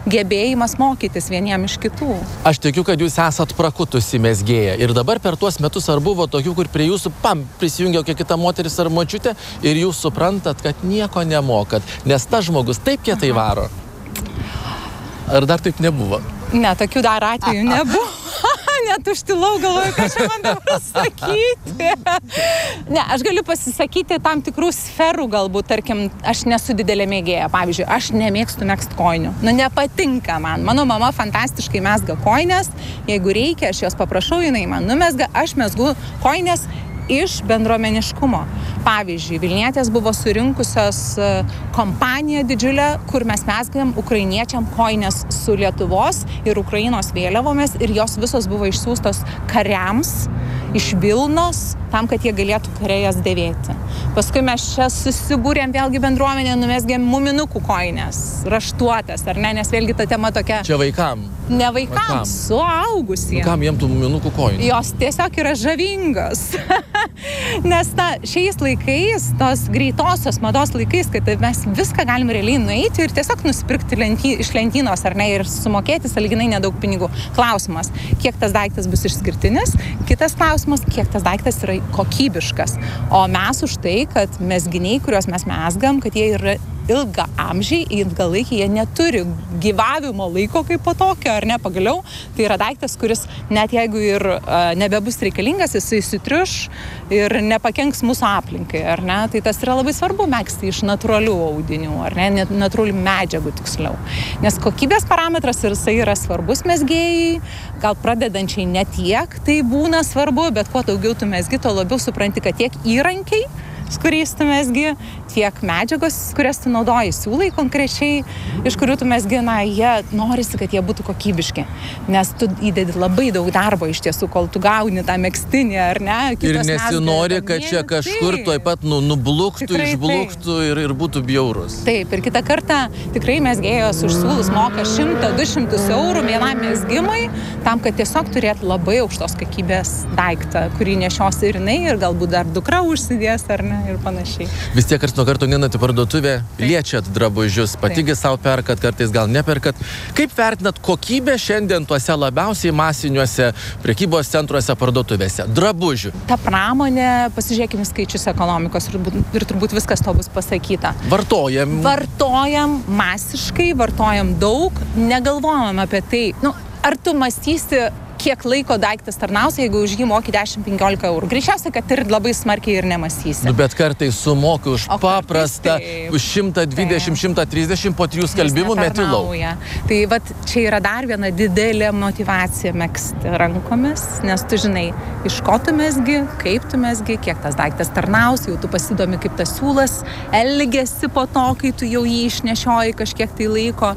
gebėjimas mokytis vieniem iš kitų. Aš tikiu, kad jūs esat prakutusi mezgėja. Ir dabar per tuos metus ar buvo tokių, kur prie jūsų prisijungia kokia kita moteris ar močiutė ir jūs suprantat, kad nieko nemokat, nes tas žmogus taip kietai varo. Ar dar taip nebuvo? Ne, tokių dar atvejų nebuvo. Net užtilau, galvoju, ką čia man dabar sakyti. Ne, aš galiu pasisakyti tam tikrų sferų galbūt, tarkim, aš nesu didelė mėgėja. Pavyzdžiui, aš nemėgstu megzt kojinių. Nepatinka man. Mano mama fantastiškai mezga kojines. Jeigu reikia, aš jos paprašau, jinai man numezga, aš mezgu kojines iš bendruomeniškumo. Pavyzdžiui, Vilnietės buvo surinkusios kompaniją didžiulę, kur mes mezgėm ukrainiečiam kojines su Lietuvos ir Ukrainos vėliavomis ir jos visos buvo išsiųstos kariams iš Vilnos, tam, kad jie galėtų kariai dėvėti. Paskui mes čia susibūrėm vėlgi bendruomenę, numezgėm muminukų kojines, raštuotas, ar ne, nes vėlgi ta tema tokia... Čia vaikam? Ne vaikams, suaugusiems. Kam jiem tų muminukų kojinių? Jos tiesiog yra žavingos. Nes šiais laikais, tos greitosios mados laikais, kad mes viską galim realiai nueiti ir tiesiog nusipirkti iš lentynos, ar ne, ir sumokėti sąlyginai nedaug pinigų. Klausimas, kiek tas daiktas bus išskirtinis, kitas klausimas, kiek tas daiktas yra kokybiškas. O mes už tai, kad mezginiai, kuriuos mes mezgam, kad jie yra ilgaamžiai, ilgalaikiai, jie neturi gyvavimo laiko kaip po tokio, ar ne, pagaliau. Tai yra daiktas, kuris net jeigu ir nebebus reikalingas, jisai sutriuš ir nepakenks mūsų aplinkai, ar ne. Tai tas yra labai svarbu megzti iš natūralių audinių, ar ne, natūralių medžiagų tiksliau. Nes kokybės parametras ir jisai yra svarbus mezgėjai, gal pradedančiai ne tiek tai būna svarbu, bet kuo daugiau tu mezgi, to labiau supranti, kad tiek įrankiai, kuriais tu mezgi, tiek medžiagos, kurias tu naudoji, siūlai konkrečiai, iš kurių tu mezgi, jie norisi, kad jie būtų kokybiški. Nes tu įdedi labai daug darbo iš tiesų, kol tu gauni tą megztinį, ar ne? Ir nesinori, kad čia kažkur tuoj pat nubluktų, išbluktų ir būtų bjaurus. Taip, ir kitą kartą tikrai mezgėjos už siūlus moka 100-200 eurų vienam mezgimui, tam, kad tiesiog turėtų labai aukštos kokybės daiktą, kurį nešios ir jinai, ir galbūt dar dukra užsidės, ar ne? Ir panašiai. Vis tiek karts nuo karto einat į parduotuvę, liečiat drabužius, patigi savo perkat, kartais gal neperkat. Kaip vertinat kokybę šiandien tuose labiausiai masiniuose prekybos centruose parduotuvėse? Drabužių. Ta pramonė, pasižiūrėkime skaičius ekonomikos ir turbūt viskas to bus pasakyta. Vartojam. Vartojam masiškai, vartojam daug, negalvojam apie tai. Ar tu mąstysi, kiek laiko daiktas tarnaus, jeigu už jį moki 10-15 eurų. Greičiausiai, kad ir labai smarkiai ir nemąstysi. Bet kartais sumoki už paprastą, už 120-130 po 3 skelbimų meti lauk. Tai vat čia yra dar viena didelė motyvacija megzti rankomis, nes tu žinai, iš ko tu mezgi, kaip tu mezgi, kiek tas daiktas tarnaus, jau tu pasidomi, kaip tas siūlas elgiasi po to, kai tu jau jį išnešioji kažkiek tai laiko.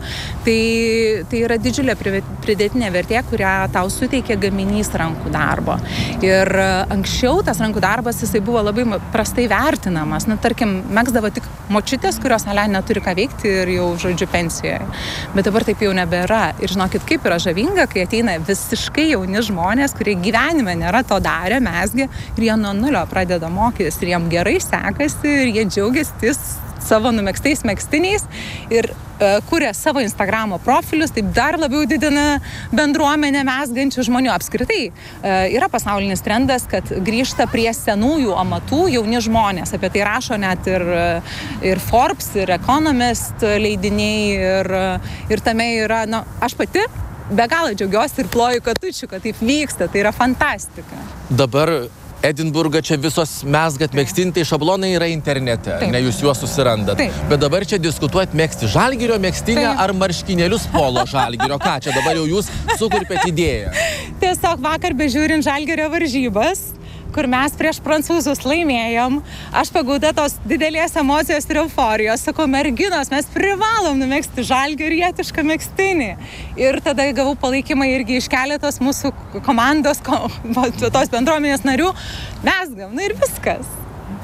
Tai yra didžiulė pridėtinė vertė, kurią tau suteikia gaminys rankų darbo. Ir anksčiau tas rankų darbas, jisai buvo labai prastai vertinamas. Tarkim, megzdavo tik močiutės, kurios neturi ką veikti ir jau, žodžiu, pensijoje. Bet dabar taip jau nebėra. Ir žinokit, kaip yra žavinga, kai ateina visiškai jauni žmonės, kurie gyvenime nėra to darę, mezgė, ir jie nuo nulio pradeda mokytis, ir jiem gerai sekasi, ir jie džiaugiasi savo numegztais megztiniais ir kuria savo Instagramo profilius, taip dar labiau didina bendruomenę mezgančių žmonių. Apskritai yra pasaulinis trendas, kad grįžta prie senųjų amatų jauni žmonės. Apie tai rašo net ir Forbes, ir Economist leidiniai, ir tame yra, aš pati be galo džiaugiuosi ir ploju katučių, kad taip vyksta, tai yra fantastika. Dabar Edinburgą čia visos mezgat megztintai šablonai yra internete, ne jūs juos susirandat. Bet dabar čia diskutuojat megzti žalgirio megztinę ar marškinėlius polo žalgirio. Ką čia dabar jau jūs sukurpėt idėją? Tiesiog vakar bežiūrint žalgirio varžybas, kur mes prieš prancūzus laimėjom, aš pagauta tos didelės emocijos ir euforijos, sakau, merginos, mes privalom numegzti žalgirietišką megztinį. Ir tada gavau palaikymą irgi iš keletos mūsų komandos, tos bendruomenės narių, mezgam, ir viskas.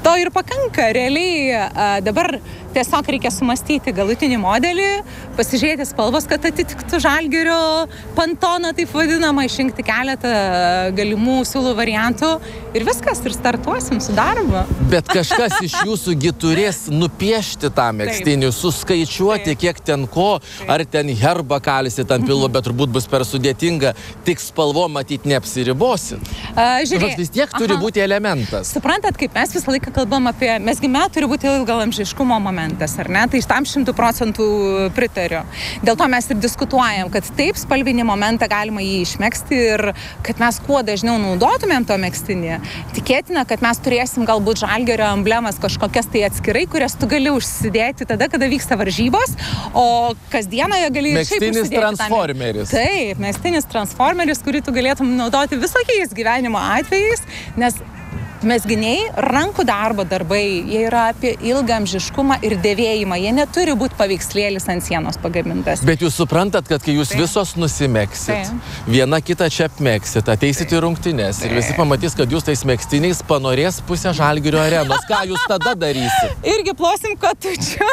To ir pakanka. Realiai dabar tiesiog reikia sumastyti galutinį modelį, pasižiūrėti spalvos, kad atitiktų Žalgirio pantoną, taip vadinamą, išrinkti keletą galimų siūlų variantų ir viskas, ir startuosim su darbu. Bet kažkas iš jūsų gi turės nupiešti tą megztinį, suskaičiuoti, kiek ten ko, ar ten herbą kalsit ant pilvo, bet turbūt bus per sudėtinga, tik spalvom matyti neapsiribosit. Žiūrėk, vis tiek turi būti elementas. Suprantat, kaip mes visą laiką kalbam apie mezgime, turi būti ilgaamžiškumo momentas, ar ne? Tai iš tam 100% pritariu. Dėl to mes ir diskutuojam, kad taip spalvinį momentą galima jį išmegzti ir kad mes kuo dažniau naudotumėm to megztinį. Tikėtina, kad mes turėsim galbūt Žalgirio emblemas kažkokias tai atskirai, kurias tu gali užsidėti tada, kada vyksta varžybos, o kasdieną jie gali ir šiaip užsidėti. Megztinis transformeris. Taip, megztinis transformeris, kurį tu galėtum naudoti visokiais gyvenimo atvejais, nes mezginiai, rankų darbo darbai, jie yra apie ilgaamžiškumą ir dėvėjimą. Jie neturi būti paveikslėlis ant sienos pagamintas. Bet jūs suprantat, kad kai jūs visos nusimegsit, viena kitą čia apmegsit, ateisit į rungtynes ir visi pamatys, kad jūs tais megztiniais panorės pusę Žalgirio arenos. Ką jūs tada darysit? Irgi plosim katučiu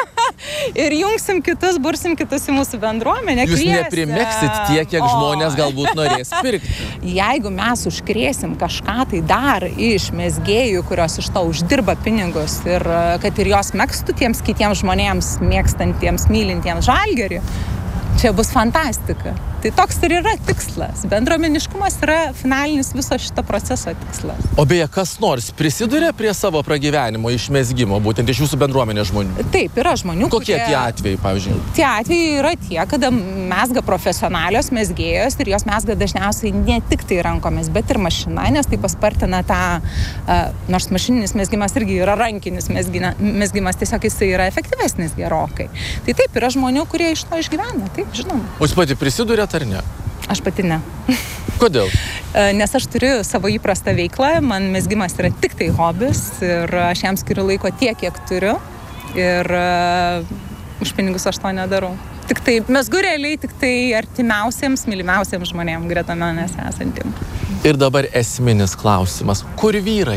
ir jungsim kitus, bursim kitus į mūsų bendruomenę. Jūs neprimegsit tiek, kiek žmonės galbūt norės pirkti. Jeigu mes užkrėsim kažką tai dar iš mezgėjų, kurios iš to uždirba pinigus ir kad ir jos megztų tiems kitiems žmonėms, mėgstantiems, mylintiems Žalgirį, čia bus fantastika. Tai toks ir yra tikslas. Bendruomeniškumas yra finalinis viso šito proceso tikslas. O beje, kas nors prisiduria prie savo pragyvenimo išmezgimo, būtent iš jūsų bendruomenės žmonių? Taip, yra žmonių, Kokie tie atvejai, pavyzdžiui? Tie atvejai yra tie, kada mezga profesionalios mezgėjos ir jos mezga dažniausiai ne tik tai rankomis, bet ir mašina, nes tai paspartina tą, nors mašininis mezgimas irgi yra rankinis mezgimas, tiesiog jisai yra efektyvesnis gerokai. Tai taip, yra žmonių, kurie iš to išgyvena, taip, žinoma. O jūs pati prisiduriat ar ne? Aš pati ne. Kodėl? Nes aš turiu savo įprastą veiklą, man mezgimas yra tik tai hobis ir aš jam skiriu laiko tiek, kiek turiu ir už pinigus aš to nedarau. Tik tai mezgu realiai tik tai artimiausiems, mylimiausiems žmonėms greta manęs esantiem. Ir dabar esminis klausimas. Kur vyrai?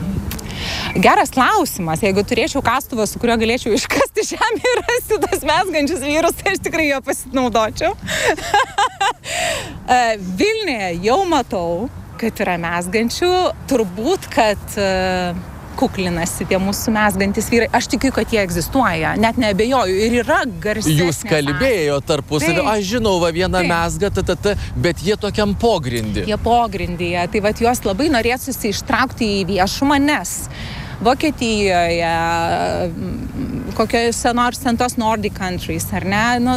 Geras klausimas. Jeigu turėčiau kastuvą, su kuriuo galėčiau iškasti žemę ir rasti tas mezgančius vyrus, tai aš tikrai jo pasinaudočiau. Vilniuje jau matau, kad yra mezgančių. Turbūt, kad kuklinasi tie mūsų mezgantis vyrai. Aš tikiu, kad jie egzistuoja. Net neabejoju. Ir yra garsesnės. Jūs kalbėjo tarpusavį. Aš žinau, vieną mezgą, bet jie tokiam pogrindy. Jie pogrindyje. Tai vat juos labai norėtųsi ištraukti į viešumą, nes Vokietijoje, kokiose nors tos Nordic countries, ar ne? Nu,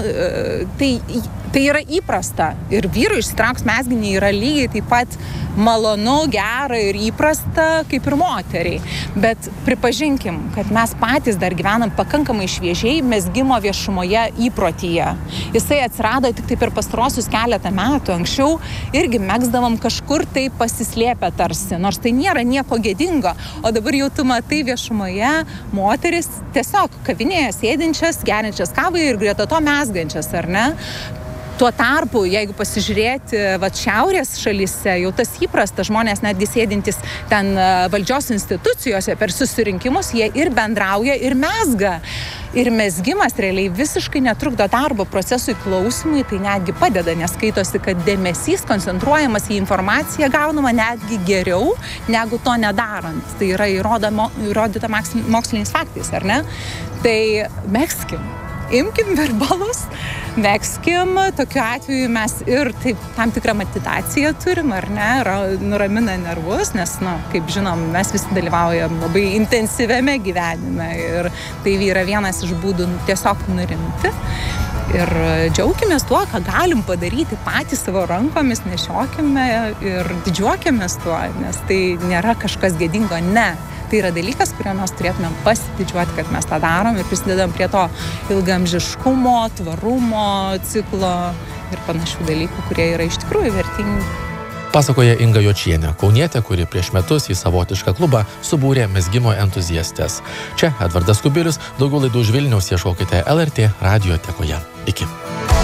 tai yra įprasta. Ir vyrų išsitrauks mezginį yra lygiai taip pat malonu, gera ir įprasta, kaip ir moteriai. Bet pripažinkim, kad mes patys dar gyvenam pakankamai šviežiai mezgimo viešumoje įprotyje. Jisai atsirado tik tai per pastarosius keletą metų. Anksčiau irgi megzdavom kažkur tai pasislėpę tarsi, nors tai nėra nieko gėdingo. O dabar jau tu matai viešumoje moteris tiesiog kavinėje sėdinčias, geriančias kavą ir greta to mezgančias, ar ne? Tuo tarpu, jeigu pasižiūrėti šiaurės šalyse, jau tas įprasta, žmonės netgi sėdintys ten valdžios institucijose per susirinkimus, jie ir bendrauja, ir mezga. Ir mezgimas realiai visiškai netrukdo darbo procesui, klausimui, tai netgi padeda, nes skaitosi, kad dėmesys koncentruojamas į informaciją gaunama netgi geriau, negu to nedarant. Tai yra įrodyta moksliniais faktais, ar ne? Tai megzkim. Imkim virbalus, megzkim, tokiu atveju mes ir taip tam tikrą meditaciją turim, ar ne, nuramina nervus, nes, kaip žinom, mes visi dalyvaujam labai intensyviame gyvenime ir tai yra vienas iš būdų tiesiog nurimti. Ir džiaukimės tuo, ką galim padaryti patys savo rankomis, nešiokime ir didžiuokimės tuo, nes tai nėra kažkas gėdingo, ne. Tai yra dalykas, kurio mes turėtumėm pasididžiuoti, kad mes tą darom ir prisidedam prie to ilgaamžiškumo, tvarumo, ciklo ir panašių dalykų, kurie yra iš tikrųjų vertingi. Pasakoja Inga Jočienė, kaunietė, kuri prieš metus į savotišką klubą subūrė mezgimo entuziastes. Čia Edvardas Kubilius, daugiau laidų už Vilniaus ieškokite LRT radiotekoje. Iki.